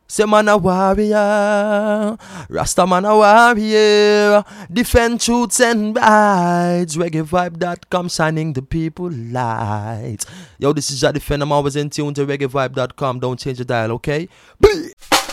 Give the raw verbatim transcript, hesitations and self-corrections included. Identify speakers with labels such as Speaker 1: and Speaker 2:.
Speaker 1: Say man a warrior, Rasta man a warrior, defend truths and rights. Reggae Vibe dot com shining the people light. Yo, this is Jah Defend. I'm always in tune to Reggae Vibe dot com. Don't change the dial, okay?